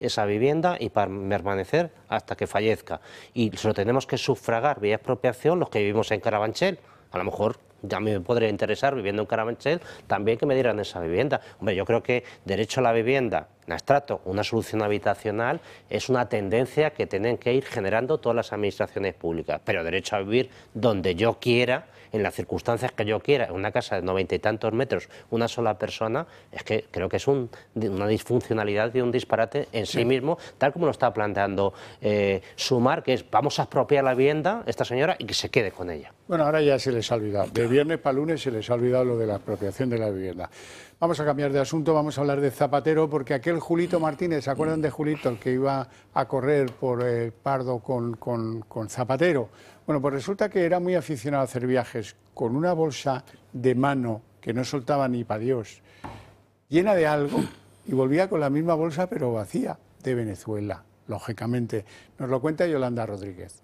esa vivienda y permanecer hasta que fallezca. Y se lo tenemos que sufragar vía expropiación los que vivimos en Carabanchel. A lo mejor ya me podría interesar, viviendo en Carabanchel, también que me dieran esa vivienda. Hombre, yo creo que derecho a la vivienda, en abstracto, una solución habitacional, es una tendencia que tienen que ir generando todas las administraciones públicas. Pero derecho a vivir donde yo quiera, en las circunstancias que yo quiera, en una casa de 90 y tantos metros, una sola persona, es que creo que es una disfuncionalidad y un disparate en sí mismo, tal como lo está planteando Sumar, que es vamos a expropiar la vivienda, esta señora, y que se quede con ella. Bueno, ahora ya se les ha olvidado. De viernes para lunes se les ha olvidado lo de la expropiación de la vivienda. Vamos a cambiar de asunto, vamos a hablar de Zapatero, porque aquel Julito Martínez, ¿se acuerdan de Julito, el que iba a correr por el Pardo con Zapatero? Bueno, pues resulta que era muy aficionado a hacer viajes con una bolsa de mano que no soltaba ni para Dios, llena de algo, y volvía con la misma bolsa pero vacía, de Venezuela, lógicamente. Nos lo cuenta Yolanda Rodríguez.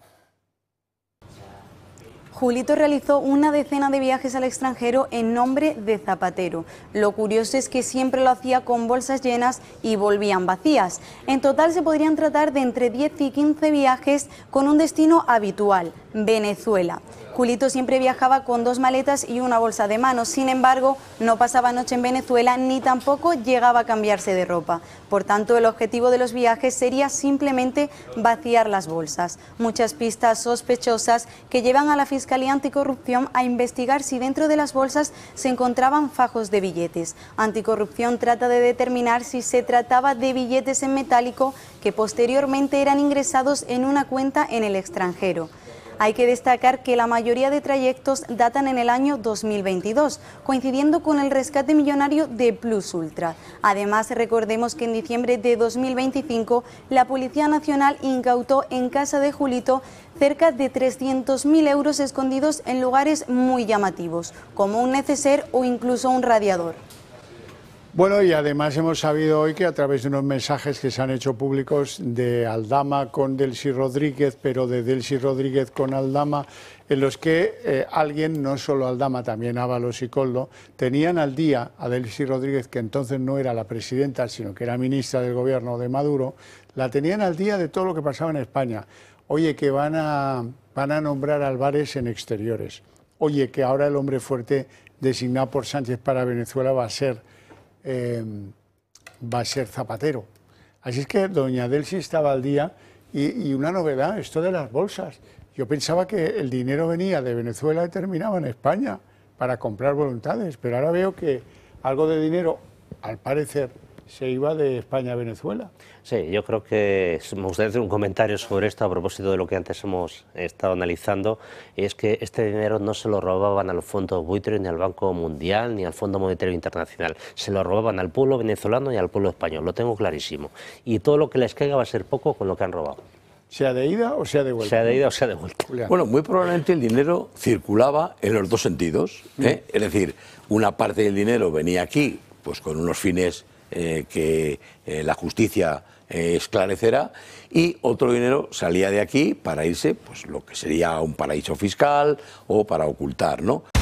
Julito realizó una decena de viajes al extranjero en nombre de Zapatero. Lo curioso es que siempre lo hacía con bolsas llenas y volvían vacías. En total se podrían tratar de entre 10 y 15 viajes con un destino habitual, Venezuela. Julito siempre viajaba con 2 maletas y una bolsa de mano, sin embargo, no pasaba noche en Venezuela ni tampoco llegaba a cambiarse de ropa. Por tanto, el objetivo de los viajes sería simplemente vaciar las bolsas. Muchas pistas sospechosas que llevan a la Fiscalía Anticorrupción a investigar si dentro de las bolsas se encontraban fajos de billetes. Anticorrupción trata de determinar si se trataba de billetes en metálico que posteriormente eran ingresados en una cuenta en el extranjero. Hay que destacar que la mayoría de trayectos datan en el año 2022, coincidiendo con el rescate millonario de Plus Ultra. Además, recordemos que en diciembre de 2025 la Policía Nacional incautó en casa de Julito cerca de 300.000 euros escondidos en lugares muy llamativos, como un neceser o incluso un radiador. Bueno, y además hemos sabido hoy que a través de unos mensajes que se han hecho públicos de Aldama con Delcy Rodríguez, pero de Delcy Rodríguez con Aldama, en los que alguien, no solo Aldama, también Ábalos y Koldo, tenían al día a Delcy Rodríguez, que entonces no era la presidenta, sino que era ministra del gobierno de Maduro, la tenían al día de todo lo que pasaba en España. Oye, que van a nombrar a Álvarez en exteriores. Oye, que ahora el hombre fuerte designado por Sánchez para Venezuela va a ser Zapatero. Así es que doña Delcy estaba al día y una novedad, esto de las bolsas. Yo pensaba que el dinero venía de Venezuela y terminaba en España para comprar voluntades, pero ahora veo que algo de dinero, al parecer, se iba de España a Venezuela. Sí, yo creo que me gustaría hacer un comentario sobre esto a propósito de lo que antes hemos estado analizando, y es que este dinero no se lo robaban a los fondos buitres, ni al Banco Mundial, ni al Fondo Monetario Internacional, se lo robaban al pueblo venezolano y al pueblo español, lo tengo clarísimo, y todo lo que les caiga va a ser poco con lo que han robado. ¿Sea de ida o sea de vuelta? Sea de ida o sea de vuelta. Julián. Bueno, muy probablemente el dinero circulaba en los dos sentidos, ¿eh? Es decir, una parte del dinero venía aquí pues con unos fines que la justicia esclarecerá, y otro dinero salía de aquí para irse, pues lo que sería un paraíso fiscal o para ocultar, ¿no?